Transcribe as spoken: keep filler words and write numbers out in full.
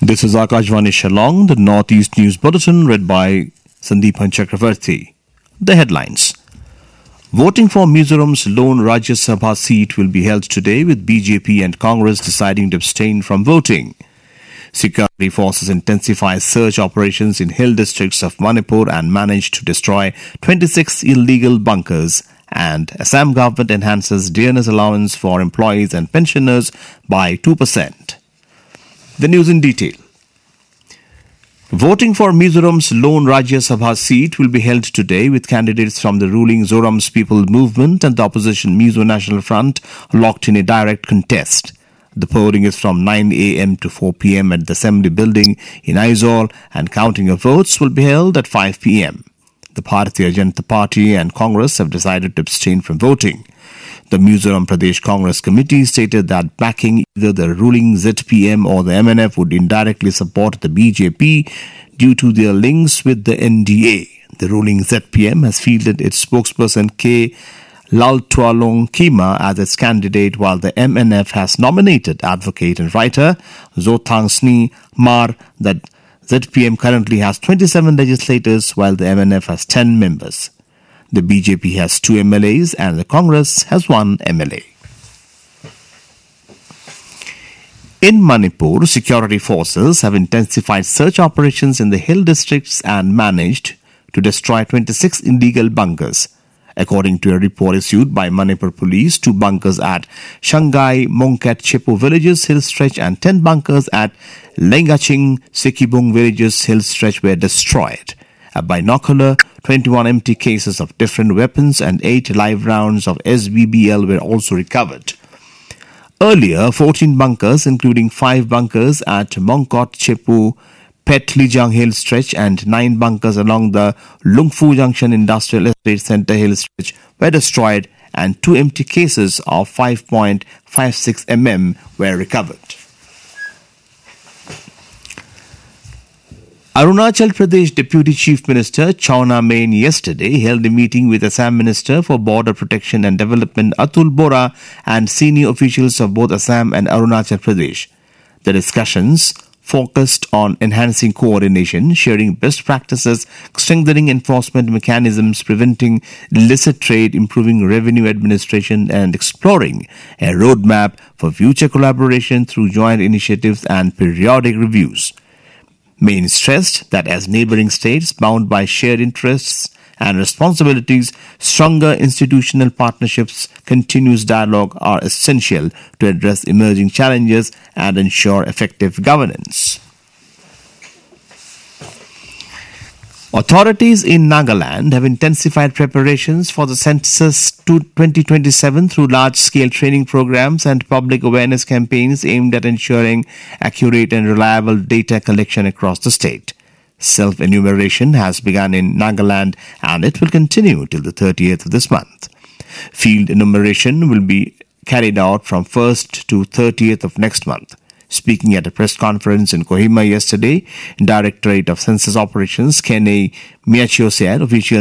This is Akashvani Shillong, the Northeast News Bulletin read by Sandeepan Chakravarti. The headlines. Voting for Mizoram's lone Rajya Sabha seat will be held today, with B J P and Congress deciding to abstain from voting. Security forces intensify search operations in hill districts of Manipur and managed to destroy twenty-six illegal bunkers. And Assam government enhances dearness allowance for employees and pensioners by two percent. The news in detail. Voting for Mizoram's lone Rajya Sabha seat will be held today, with candidates from the ruling Zoram's People Movement and the opposition Mizo National Front locked in a direct contest. The polling is from nine a.m. to four p.m. at the Assembly Building in Aizawl, and counting of votes will be held at five p.m. The Bharatiya Janata Party and Congress have decided to abstain from voting. The Mizoram Pradesh Congress Committee stated that backing either the ruling Z P M or the M N F would indirectly support the B J P due to their links with the N D A. The ruling Z P M has fielded its spokesperson K. Laltwalong Kima as its candidate, while the M N F has nominated advocate and writer Zothang Sni Mar. That Z P M currently has twenty-seven legislators, while the M N F has ten members. The B J P has two M L As and the Congress has one M L A. In Manipur, security forces have intensified search operations in the hill districts and managed to destroy twenty-six illegal bunkers. According to a report issued by Manipur Police, two bunkers at Shanghai Mongkat Chepo villages hill stretch and ten bunkers at Lengaching Sikibung villages hill stretch were destroyed. A binocular, twenty-one empty cases of different weapons and eight live rounds of S B B L were also recovered. Earlier, fourteen bunkers, including five bunkers at Mongkot Chepu Petlijang Hill Stretch and nine bunkers along the Lungfu Junction Industrial Estate Center Hill Stretch, were destroyed, and two empty cases of five point five six millimeter were recovered. Arunachal Pradesh Deputy Chief Minister Chauna Main yesterday held a meeting with Assam Minister for Border Protection and Development Atul Bora and senior officials of both Assam and Arunachal Pradesh. The discussions focused on enhancing coordination, sharing best practices, strengthening enforcement mechanisms, preventing illicit trade, improving revenue administration, and exploring a roadmap for future collaboration through joint initiatives and periodic reviews. Main stressed that as neighboring states bound by shared interests and responsibilities, stronger institutional partnerships, continuous dialogue are essential to address emerging challenges and ensure effective governance. Authorities in Nagaland have intensified preparations for the census twenty twenty-seven through large-scale training programs and public awareness campaigns aimed at ensuring accurate and reliable data collection across the state. Self-enumeration has begun in Nagaland and it will continue till the thirtieth of this month. Field enumeration will be carried out from first to thirtieth of next month. Speaking at a press conference in Kohima yesterday, Directorate of Census Operations Kenny Miachio said officials